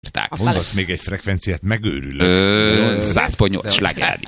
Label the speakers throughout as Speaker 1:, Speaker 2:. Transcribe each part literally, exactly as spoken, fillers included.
Speaker 1: Mondasz még egy frekvenciát, megőrülök.
Speaker 2: száz pont nyolc slágerrádió.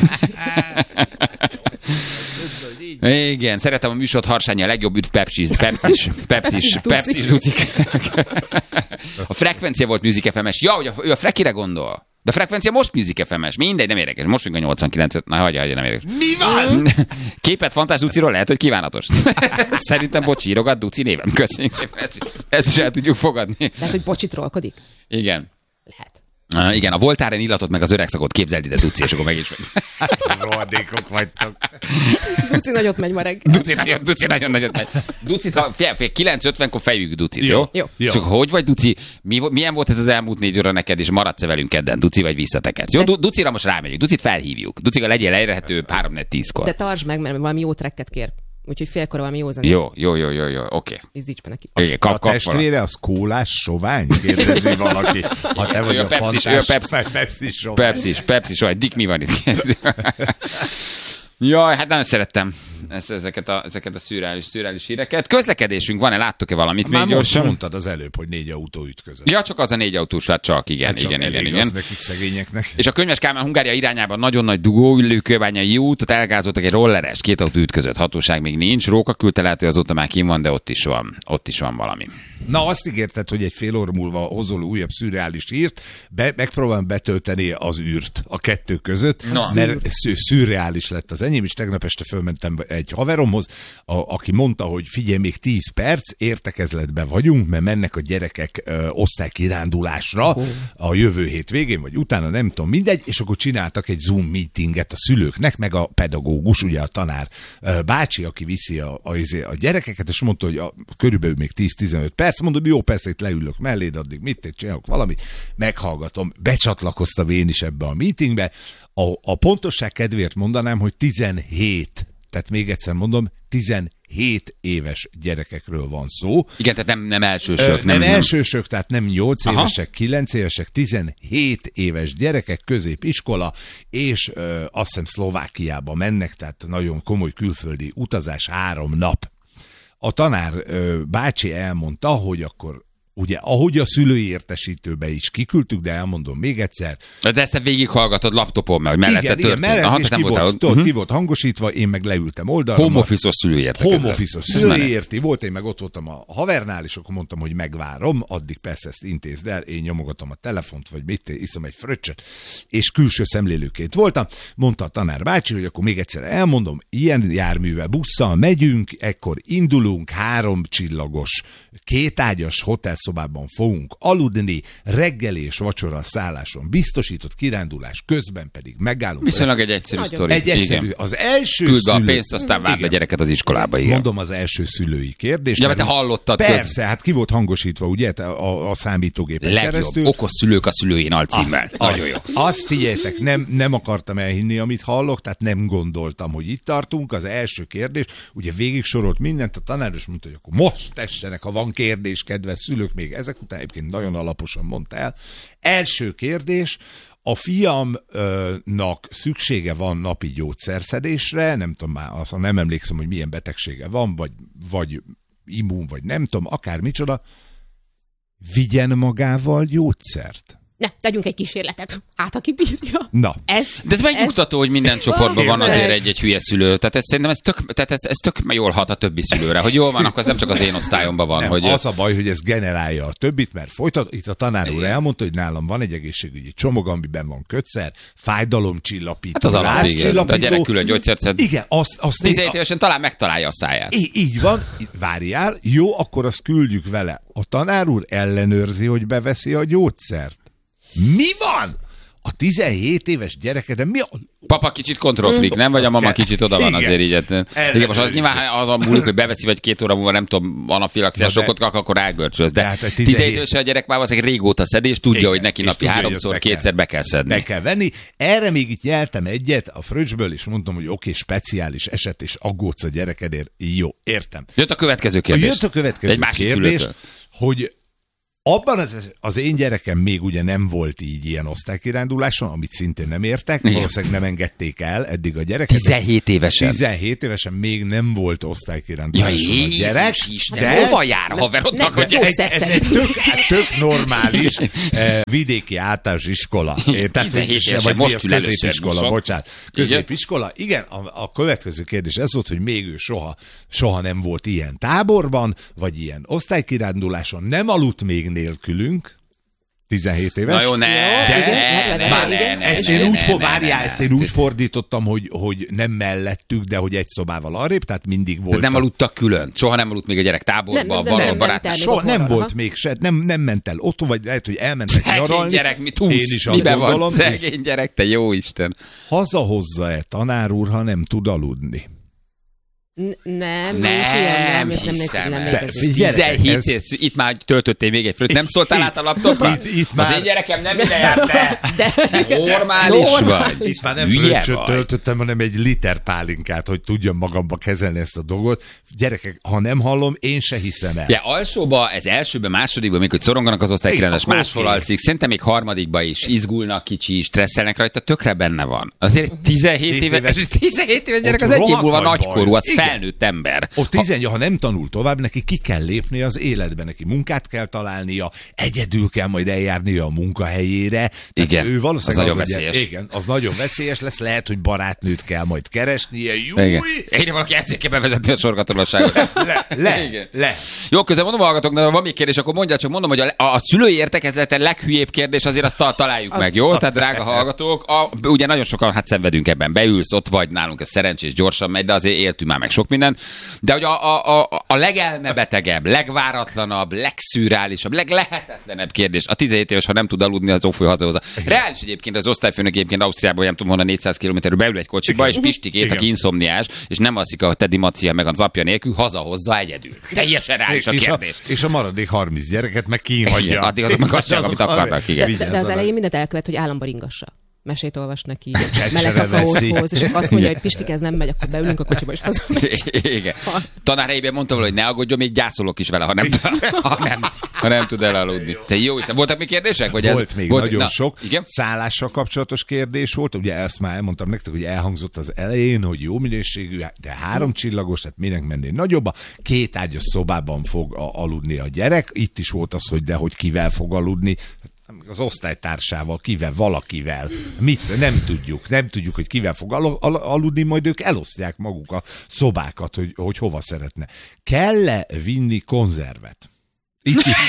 Speaker 2: Igen, szeretem a műsort, Harsányi, a legjobb üdv Pepsis, Pepsis, Pepsis, Pepsis ducik. A frekvencia volt Music ef em-es. Ja, hogy a, ő a Frekire gondol. De a frekvencia most Music ef em-es. Mindegy, nem érdekes. Most a nyolcvankilenc. Na, hagyja, hagyja, nem érdekes.
Speaker 1: Mi van?
Speaker 2: Képet Fantás Duciról lehet, hogy kívánatos. Szerintem Bocsi írogat Duci névem. Köszönjük szépen. Ezt, ezt is el tudjuk fogadni.
Speaker 3: Lehet, hogy Bocsi trollkodik?
Speaker 2: Igen.
Speaker 3: Lehet.
Speaker 2: Uh, igen, a Voltaren illatot meg az öreg szakot képzeld ide, Duci, és akkor meg is vagy.
Speaker 1: Rohadékok vagytok.
Speaker 3: Duci nagyot megy ma reggel.
Speaker 2: Duci nagyon, Duci nagyon nagyot megy. Ducit, ha kilenc ötvenkor fejjük Ducit, jó?
Speaker 3: Jó.
Speaker 2: jó. És akkor hogy vagy, Duci? Mi, milyen volt ez az elmúlt négy óra neked, és maradsz-e velünk kedden, Duci, vagy visszatekedsz? Jó, du- Ducira most rámegyünk. Ducit felhívjuk. Ducika legyél elérhető három négy tízkor.
Speaker 3: De tartsd meg, mert valami jó trekket kér. Úgyhogy félkor valami jó zenét.
Speaker 2: Jó, jó, jó, jó, jó, oké. Okay.
Speaker 3: Izdíts be neki.
Speaker 2: Igen, kap,
Speaker 1: a
Speaker 2: kap,
Speaker 1: testvére az kólás sovány? Kérdezi valaki. Ha te vagy
Speaker 2: a,
Speaker 1: a
Speaker 2: Pepsi,
Speaker 1: Fantás,
Speaker 2: Pepsi,
Speaker 1: Pepsi sovány.
Speaker 2: Pepsi, Pepsi sovány. Dick, mi van itt? Jaj, hát nagyon szerettem ezeket a, ezeket a szürreális, szürreális híreket. Közlekedésünk van-e? Láttok-e valamit
Speaker 1: már
Speaker 2: még gyorsan?
Speaker 1: mondtad az előbb, hogy négy autó ütközött.
Speaker 2: Ja, csak az a négy autós, hát csak, igen,
Speaker 1: hát csak
Speaker 2: igen, igen,
Speaker 1: igen.
Speaker 2: igen.
Speaker 1: Nekik szegényeknek.
Speaker 2: És a Könyves Kálmán Hungária irányában nagyon nagy dugó, Ülőkőbányai út, ott elgázoltak egy rolleres, két autó ütközött, hatóság még nincs, Róka küldte, lehet, hogy azóta már kim van, de ott is van, ott is van valami.
Speaker 1: Na, azt ígérted, hogy egy fél óra múlva hozol újabb szürreális hírt, be, megpróbálom betölteni az űrt a kettő között, no. mert szürreális lett az enyém, és tegnap este fölmentem egy haveromhoz, a, aki mondta, hogy figyelj, még tíz perc, értekezletben vagyunk, mert mennek a gyerekek ö, osztálykirándulásra oh. a jövő hét végén, vagy utána, nem tudom, mindegy, és akkor csináltak egy Zoom meetinget a szülőknek, meg a pedagógus, ugye a tanár ö, bácsi, aki viszi a, a, a gyerekeket, és mondta, hogy a, körülbelül még tíz-tizenöt perc, mondom, jó, persze, itt leülök melléd, addig mit csinálok valamit, meghallgatom, becsatlakoztam én is ebbe a meetingbe. A, a pontosság kedvéért mondanám, hogy tizenhét, tehát még egyszer mondom, tizenhét éves gyerekekről van szó.
Speaker 2: Igen, tehát nem, nem elsősök.
Speaker 1: Ö, nem, nem elsősök, tehát nem nyolc Aha. évesek, kilenc évesek, tizenhét éves gyerekek, középiskola, és ö, azt hiszem Szlovákiába mennek, tehát nagyon komoly külföldi utazás, három nap. A tanár ö, bácsi elmondta, hogy akkor ugye, ahogy a szülői értesítőbe is kiküldtük, de elmondom még egyszer.
Speaker 2: De ezt te végighallgatod laptopon, mert mellette
Speaker 1: igen,
Speaker 2: történt.
Speaker 1: Igen, mellett
Speaker 2: Aha,
Speaker 1: és
Speaker 2: nem
Speaker 1: ki, volt,
Speaker 2: volt,
Speaker 1: tudod,
Speaker 2: uh-huh.
Speaker 1: ki volt hangosítva, én meg leültem oldalra.
Speaker 2: Home office-os szülői értekezlet.
Speaker 1: Home office-os szülői érti volt, én meg ott voltam a havernál, és akkor mondtam, hogy megvárom, addig persze ezt intézd el, én nyomogatom a telefont, vagy mit, iszom egy fröccsöt, és külső szemlélőként voltam. Mondta a tanár bácsi, hogy akkor még egyszer elmondom, ilyen járművel, busszal megyünk, ekkor indulunk, három csillagos, kétágyas hotelszobában fogunk aludni, reggeli és vacsora szálláson biztosított kirándulás közben pedig megállunk.
Speaker 2: Viszonylag egy egyszerű sztori.
Speaker 1: Egy egyszerű. Igen. Az első
Speaker 2: Küld be
Speaker 1: szülő...
Speaker 2: a pénzt, aztán várd a gyereket az iskolába. Igen.
Speaker 1: Mondom az első szülői kérdést.
Speaker 2: Ja, mert te hallottad.
Speaker 1: Persze,
Speaker 2: köz...
Speaker 1: hát ki volt hangosítva, ugye, a, a számítógépen
Speaker 2: legjobb.
Speaker 1: Keresztül.
Speaker 2: Okos szülők a szülőjén alcímmel.
Speaker 1: Az, Nagyon jó. Azt figyeljetek, nem, nem akartam elhinni, amit hallok, tehát nem gondoltam, hogy itt tartunk. Az első kérdés, ugye végig sorolt mindent, a tanáros mondta, hogy akkor most tessenek, ha van kérdés, kedves szülők, még ezek után egyébként nagyon alaposan mondta el. Első kérdés, a fiamnak szüksége van napi gyógyszerszedésre, nem tudom már, azt nem emlékszem, hogy milyen betegsége van, vagy, vagy immun, vagy nem tudom, akár micsoda, vigyen magával gyógyszert.
Speaker 3: Ne, tegyünk egy kísérletet. Hát, aki bírja.
Speaker 1: Na.
Speaker 3: Ez,
Speaker 2: De ez megnyugtató, hogy minden csoportban van azért egy-egy hülye szülő. Tehát ez, szerintem ez tök, tehát ez, ez tök jól hat a többi szülőre, hogy jól van, akkor ez nem csak az én osztályomban van.
Speaker 1: Nem,
Speaker 2: hogy
Speaker 1: az a baj, hogy ez generálja a többit, mert folytat, itt a tanár úr elmondta, hogy nálam van egy egészségügyi csomag, amiben van kötszer, fájdalomcsillapító,
Speaker 2: hát az alap, igen. A gyerek külön gyógyszert szed.
Speaker 1: Igen, azt, azt
Speaker 2: tizenhét évesen talán megtalálja a száját.
Speaker 1: Így, így van, várjál, jó, akkor azt küldjük vele. A tanár úr ellenőrzi, hogy beveszi a gyógyszert. Mi van? A tizenhét éves gyereke, de mi a...
Speaker 2: Papa kicsit kontrollfreak, nem? Vagy a mama kicsit oda van azért így. Igen, most az nyilván az a múlik, hogy beveszi, vagy két óra múlva nem tudom, anafilaxiás sokkot kap, akkor elgörcsölsz. De hát tizenhét évesen a gyerek már azért régóta szed, és tudja, igen, hogy neki napi tudja, háromszor, kétszer be kell szedni.
Speaker 1: Be kell venni. Erre még itt nyeltem egyet a fröccsből, és mondtam, hogy oké, speciális eset, és aggódsz a gyerekedért. Jó, értem.
Speaker 2: Jött a következő kérdés.
Speaker 1: Jött a következő
Speaker 2: Egy másik
Speaker 1: kérdés,
Speaker 2: szülőtől.
Speaker 1: hogy abban az, az én gyerekem még ugye nem volt így ilyen osztálykiránduláson, amit szintén nem értek, igen. Valószínűleg nem engedték el eddig a gyereket.
Speaker 2: tizenhét évesen.
Speaker 1: tizenhét évesen még nem volt osztálykiránduláson ja, a gyerek.
Speaker 2: Isten, de hova jár a haverodnak, hogy
Speaker 1: ez, ez egy tök, tök normális eh, vidéki általános iskola.
Speaker 2: tizenhét évesen most ül
Speaker 1: középiskola, bocsánat. Középiskola. Igen, a, a következő kérdés ez volt, hogy még ő soha, soha nem volt ilyen táborban, vagy ilyen osztálykiránduláson, nem aludt még nélkülünk, tizenhét éves.
Speaker 2: Na jó, ne,
Speaker 1: de,
Speaker 2: ne, ne,
Speaker 1: már
Speaker 2: ne, ne,
Speaker 1: ezt én úgy, for, várjál, ezt én úgy fordítottam, hogy, hogy nem mellettük, de hogy egy szobával arrébb, tehát mindig volt.
Speaker 2: De nem aludtak külön? Soha nem aludt még a gyerek táborba, valahol barát?
Speaker 1: Soha nem volt még se, nem, nem ment el otthon, vagy lehet, hogy elmentek nyaralni.
Speaker 2: Szegény gyerek, mit tudsz? Én is azt gondolom. Van? Szegény gyerek, te jó Isten.
Speaker 1: Hazahozza-e tanár úr, ha nem tud aludni?
Speaker 3: N- nem,
Speaker 2: nem,
Speaker 3: nincs ilyen, nem,
Speaker 2: hiszem,
Speaker 3: nem, nem,
Speaker 2: nem tizenhét év, itt már töltöttél még egy fölött, nem szóltál át a laptopra? Itt, itt már... Az én gyerekem nem ide járt, te! De... Normális, Normális vagy?
Speaker 1: Itt már nem fröccsöt töltöttem, hanem egy liter pálinkát, hogy tudjam magamba kezelni ezt a dolgot. Gyerekek, ha nem hallom, én se hiszem el.
Speaker 2: Ja, alsóba, ez elsőben, másodikban, még hogy szoronganak az osztálykirándulást, máshol okay. alszik, szerintem még harmadikban is izgulnak kicsi, stresszelnek rajta, tökre benne van. Azért tizenhét éves, tizenhét éves gyerek az egy év múlva nagykorú, az felnőtt ember.
Speaker 1: Ott tizenhat, ha... ha nem tanul tovább, neki ki kell lépni az életbe, neki munkát kell találnia, egyedül kell majd eljárnia a munkahelyére.
Speaker 2: Igen,
Speaker 1: ő
Speaker 2: az nagyon
Speaker 1: az
Speaker 2: veszélyes.
Speaker 1: Egy, igen, az nagyon veszélyes lesz, lehet, hogy barátnőt kell majd keresnie.
Speaker 2: Júj! Én valaki ezért kell bevezetni a sorgatolosságot.
Speaker 1: le, le, le.
Speaker 2: Jó, közben mondom, hallgatóknak, ha van még kérdés, akkor mondjál, csak mondom, hogy a, a szülői értekezleten leghülyébb kérdés, azért azt találjuk az meg, jó? Az Tehát drága hallgatók, a, ugye nagyon sokan hát szenvedünk ebben, beülsz, ott vagy, nálunk ez szerencsés, gyorsan megy, de azért éltünk már meg sok minden. De hogy a, a, a, a legelmebetegebb, legváratlanabb, legszürreálisabb, leglehetetlenebb kérdés. A tizenhét éves, ha nem tud aludni, az ófő hazahozza. Reális egyébként az osztályfőnök egyébként Ausztriában, nem tudom honnan négyszáz kilométerről beül egy kocsiba, és Pistikét, aki inszomniás, és nem alszik a Teddy Macia meg az apja nélkül, hazahozza egyedül. Teljesen reális a kérdés.
Speaker 1: És a, és a maradék harminc gyereket meg kínhagyja.
Speaker 2: Addig azok meg azt amit akarnak.
Speaker 3: Igen. De, de az elején mindent elkövet, hogy államban ringassa. Mesét olvas neki, meleg kakaóhoz, és azt mondja, hogy Pistik, ez nem megy, akkor beülünk a kocsiba, és hazamegy.
Speaker 2: Igen. Tanár helyében mondta volna, hogy ne aggódjon, még gyászolok is vele, ha nem, ha nem, ha nem tud elaludni. Te jó Isten, voltak még kérdések? Vagy
Speaker 1: volt
Speaker 2: ez,
Speaker 1: még volt, nagyon na, sok. Igen? Szállással kapcsolatos kérdés volt, ugye ezt már elmondtam nektek, hogy elhangzott az elején, hogy jó minőségű, de három csillagos, tehát minek mennél nagyobba, két ágyas szobában fog aludni a gyerek, itt is volt az, hogy de hogy kivel fog aludni, az osztálytársával, kivel, valakivel. Mit? Nem tudjuk. Nem tudjuk, hogy kivel fog al- al- aludni, majd ők elosztják maguk a szobákat, hogy, hogy hova szeretne. Kell-e vinni konzervet? Itt is.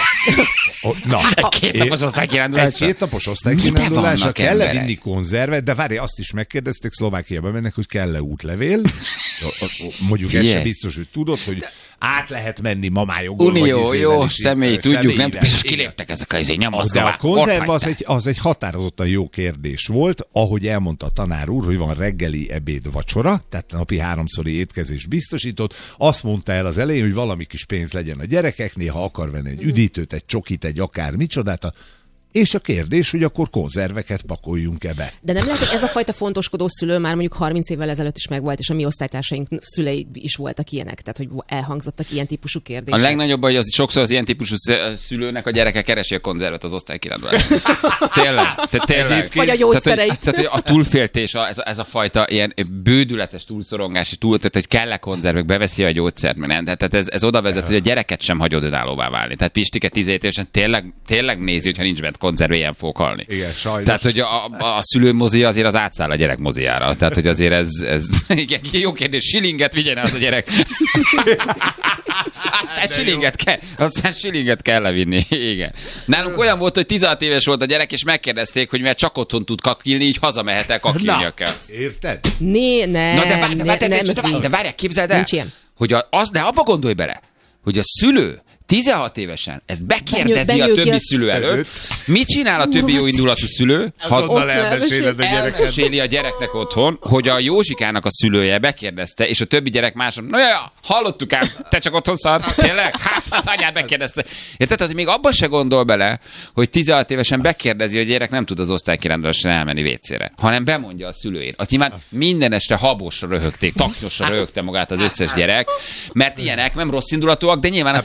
Speaker 1: Oh, na,
Speaker 2: egy kétnapos osztálykirándulásra.
Speaker 1: Egy kétnapos osztálykirándulásra kell-e vinni konzervet, de várj, azt is megkérdezték, Szlovákiában mennek, hogy kell-e útlevél. Mondjuk ez sem biztos, hogy tudod, hogy át lehet menni mamájogól.
Speaker 2: Unió, jó, személy, tudjuk, nem biztos kiléptek ezek a izé
Speaker 1: nyomasztóvá. De a konzerv az egy, az egy határozottan jó kérdés volt, ahogy elmondta a tanár úr, hogy van reggeli, ebéd, vacsora, tehát napi háromszori étkezés biztosított. Azt mondta el az elején, hogy valami kis pénz legyen a gyerekeknél, ha akar venni egy üdítőt, egy csokit, egy akár micsodát, és a kérdés, hogy akkor konzerveket pakoljunk-e be.
Speaker 3: De nem lehet, hogy ez a fajta fontoskodó szülő már mondjuk harminc évvel ezelőtt is megvolt, és a mi osztálytársaink szülei is voltak ilyenek, tehát hogy elhangzottak ilyen típusú kérdések.
Speaker 2: A legnagyobb baj, hogy sokszor az ilyen típusú szülőnek a gyereke keresi a konzervet az osztálykirándulásra. Tényleg, te tényleg.
Speaker 3: Vagy a gyógyszereit.
Speaker 2: Tehát, tehát, a túlféltés, a, ez, a, ez a fajta ilyen bődületes túlszorongás, túl, tehát, hogy kell-e konzervek, beveszi a gyógyszert, mert nem. Tehát ez, ez oda vezet, hogy a gyereket sem hagyod önállóvá válni. Tehát Pistike tizenhét évesen tényleg, tényleg nézi, hogyha nincs bent konzerv, ilyen fog halni.
Speaker 1: Igen, sajnos.
Speaker 2: Tehát, hogy a, a, a szülő mozi azért az átszáll a gyerek moziára. Tehát, hogy azért ez, ez igen, jó kérdés, silinget vigyen az a gyerek. Aztán silinget kell, aztán silinget kell levinni. Igen. Nálunk olyan volt, hogy tizenhat éves volt a gyerek, és megkérdezték, hogy mert csak otthon tud kakilni, így hazamehetek kakilniakkel.
Speaker 1: Érted?
Speaker 3: Né, ne,
Speaker 2: Na, de, vár, de,
Speaker 3: ne,
Speaker 2: de,
Speaker 3: nem,
Speaker 2: de, de, de várják, képzeld el, hogy a, az, de abba gondolj bele, hogy a szülő tizenhat évesen ezt bekérdezi Benyő, a többi a... szülő előtt. Mit csinál a többi jó indulatú szülő?
Speaker 1: Ha ott elmeséled a gyereket.
Speaker 2: Elmeséli a gyereknek otthon, hogy a Józsikának a szülője bekérdezte, és a többi gyerek máson, na ja, hallottuk ám, te csak otthon szarsz, tényleg? Hát, az anyád megkérdezte. Érted, hogy még abban se gondol bele, hogy tizenhat évesen bekérdezi, hogy a gyerek nem tud az osztálykirándulásra elmenni vécére, hanem bemondja a szülőért. Azt nyilván minden este habosra röhögték, taknyosra röhögte magát az összes gyerek, mert ilyenek nem rossz indulatúak, de nyilván a többi szülő elmondja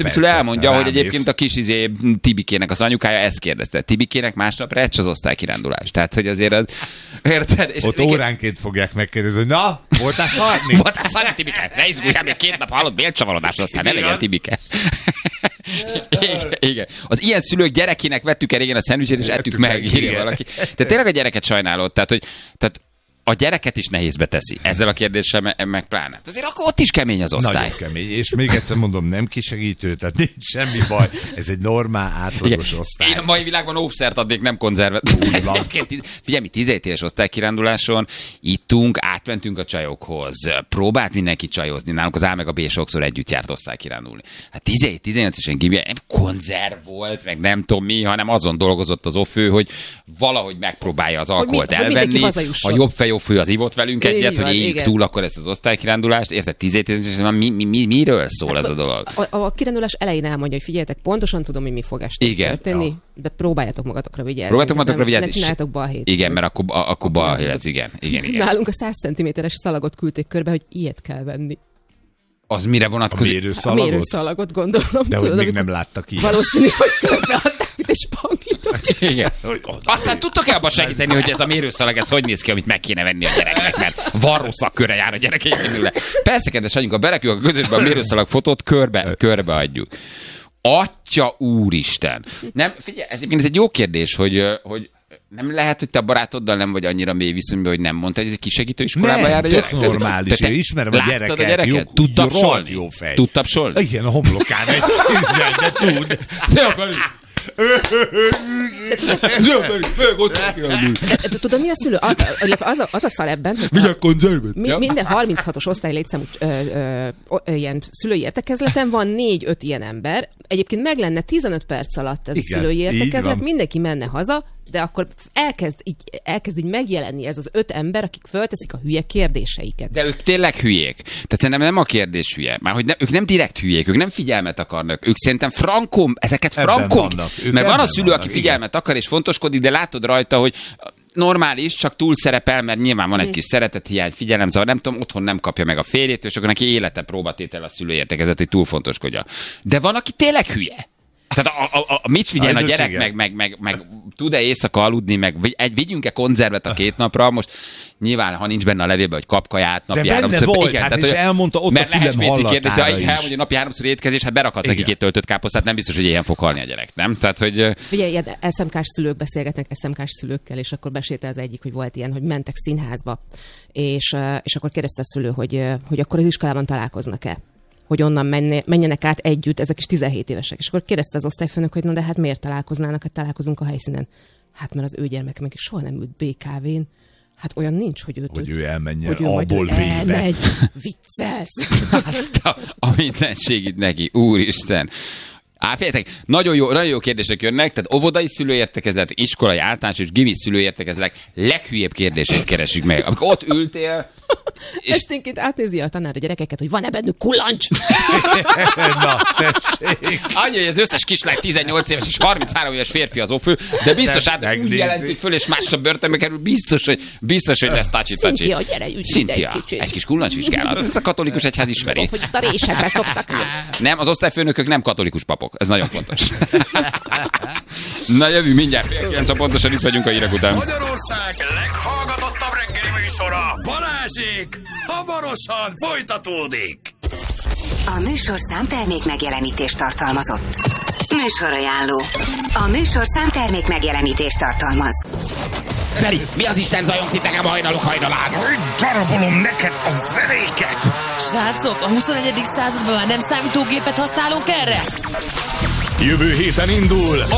Speaker 2: elmondja, hogy egyébként a kis izé Tibikének az anyukája ezt kérdezte. Tibikének másnap recs az osztálykirándulás. Tehát, hogy azért az... Érted? És
Speaker 1: ott még óránként fogják megkérdezni, hogy na, voltál szarni?
Speaker 2: Voltál szarni, Tibike? Ne izguljál, még két nap hallott bélcsavarodás, aztán ne legyen, Tibike. Igen, igen. Az ilyen szülők gyerekének vettük el régen a szendvicsét, és ettük meg, írja valaki. Tehát tényleg a gyereket sajnálod. Tehát, hogy tehát a gyereket is nehézbe teszi. Ezzel a kérdéssel me- meg pláne. Azért akkor ott is kemény az osztály.
Speaker 1: Nagyon kemény. És még egyszer mondom, nem kisegítő, tehát nincs semmi baj. Ez egy normál, átlagos osztály.
Speaker 2: Én a mai világban óvszert adnék, nem konzervet. Figyelj, mi tizenhét éves osztálykiránduláson ittunk, átmentünk a csajokhoz. Próbált mindenki csajozni. Nálunk az A meg a B sokszor együtt járt osztálykirándulni. Hát tizenhét-tizennyolc évesen gimia, nem konzerv volt, meg nem tudom mi, hanem azon dolgozott az ofő, hogy valahogy megpróbálja az alkoholt elvenni. A jobb fej fő az ivott velünk egyet, hogy éljük túl akkor ezt az osztálykirándulást. Érted, tizenhét mi, mi, mi, miről szól ez a dolog?
Speaker 3: A, a, a kirándulás elején elmondja, hogy figyeljetek, pontosan tudom, hogy mi fog este történni, ja. De próbáljátok magatokra vigyázni.
Speaker 2: Próbáljátok magatokra vigyázni.
Speaker 3: Ne csináljátok balhét.
Speaker 2: Igen, mert akkor, akkor balhé lesz, igen, igen, igen.
Speaker 3: Nálunk a száz centiméteres szalagot küldték körbe, hogy ilyet kell venni.
Speaker 2: Az mire vonatkozik?
Speaker 1: A mérőszalagot?
Speaker 3: A mérőszalagot gondolom.
Speaker 1: De tudod, hogy még nem láttak ilyet.
Speaker 3: Valószínű, hogy körbeadták, mint egy spanglitot.
Speaker 2: Igen. Aztán tudtok-e abban segíteni, hogy ez a mérőszalag, ez hogy néz ki, amit meg kéne venni a gyereknek, mert varró szakköre jár a gyerekeknél. Persze, kedves anyunk, ha berakjuk a közösbe a mérőszalag fotót, körbe, körbe adjuk. Atya úristen. Nem, figyelj, ez, ez egy jó kérdés, hogy, hogy nem lehet, hogy te a barátoddal nem vagy annyira mély viszonyban, hogy nem mondta, hogy ez egy kisegítő iskolába jár a gyerek?
Speaker 1: Nem, normális. Te, te ismerem a gyereket.
Speaker 2: A gyereket? Tud tapsolni? Tud tapsolni?
Speaker 1: Igen, a homlokán egy tízzel, de tud.
Speaker 3: Tudod, mi a szülő? Az a, az a szar ebben, hogy mi, minden harminchatos osztály létszámú ilyen szülői értekezleten van négy-öt ilyen ember. Egyébként meg lenne tizenöt perc alatt ez igen, a szülői értekezlet, mindenki menne haza, de akkor elkezd így, elkezd így megjelenni ez az öt ember, akik fölteszik a hülye kérdéseiket.
Speaker 2: De ők tényleg hülyék. Tehát szerintem nem a kérdés hülye. Már hogy ne, ők nem direkt hülyék, ők nem figyelmet akarnak. Ők szerintem frankom, ezeket frankom. Mert van a szülő, vannak, aki figyelmet igen. akar és fontoskodik, de látod rajta, hogy normális, csak túl szerepel, mert nyilván van egy kis szeretethiány, figyelemzavar, nem tudom, otthon nem kapja meg a férjét, és akkor neki élete próbatétel a szülőértekezet, hogy túl fontoskodja. De van, aki tényleg hülye. Tehát a, a, a, mit figyel a gyerek, meg, meg, meg, meg tud-e éjszaka aludni, meg egy, vigyünk-e konzervet a két napra, most nyilván, ha nincs benne a levélben, hogy kap kaját napi
Speaker 1: de
Speaker 2: háromszor.
Speaker 1: Volt, igen, hát tehát, és elmondta ott a fülem hallatára de is.
Speaker 2: Mert napi háromszor étkezés, hát berakhatsz neki két töltött káposztát, nem biztos, hogy ilyen fog halni a gyerek, nem? Tehát, hogy...
Speaker 3: Figyelj, ilyen es em ká-s szülők beszélgetnek es em ká-s szülőkkel, és akkor besélte az egyik, hogy volt ilyen, hogy mentek színházba, és, és akkor kérdezte a szülő, hogy, hogy akkor az iskolában találkoznak-e? Hogy onnan menjenek át együtt, ezek is tizenhét évesek. És akkor kérdezte az osztályfőnök, hogy na de hát miért találkoznának, hát találkozunk a helyszínen. Hát mert az ő gyermeke meg soha nem ült bé ká vén. Hát olyan nincs, hogy, őt,
Speaker 1: hogy ő elmenjen
Speaker 3: hogy ő
Speaker 1: A-ból B-be.
Speaker 3: Viccelsz.
Speaker 2: Azt a, a mindenség neki, úristen. Á, figyeljetek, nagyon jó, nagyon jó kérdések jönnek, tehát óvodai szülőértekezlet, iskolai általános és gimi szülőértekezlet leghülyébb kérdését keresünk meg. Amikor ott ültél,
Speaker 3: és... esténként átnézi a tanár a gyerekeket, hogy van-e bennük kullancs?
Speaker 1: Na, tessék.
Speaker 2: Annyi, hogy az összes kislány tizennyolc éves és harminchárom éves férfi az ófő, de biztos át úgy jelentik föl, és másra börtönbe kerül, biztos, hogy, biztos, hogy lesz tacsi-tacsi.
Speaker 3: Szintia, gyere, ügy
Speaker 2: Szintia, egy, egy kis kullancsvizsgálat. Ezt a katolikus egyház ismeri.
Speaker 3: Hogy a résekbe szoktak át.
Speaker 2: Nem, az osztályfőnökök nem katolikus papok. Ez nagyon fontos. Na jövő mindjárt fél kilenc, pontosan itt vagyunk a hírek után.
Speaker 4: Magyarország leghallgatottabb reggeli műsora, Balázsék, hamarosan folytatódik.
Speaker 5: A műsorszám termék megjelenítést tartalmazott. Műsorajánló. A műsorszám termék megjelenítést tartalmaz.
Speaker 2: Feri, mi az Isten zajongsz itt nekem a hajnalok hajnalán?
Speaker 4: Darabolom neked a zenéket!
Speaker 6: Srácok, a huszonegyedik században már nem számítógépet használunk erre?
Speaker 4: Jövő héten indul a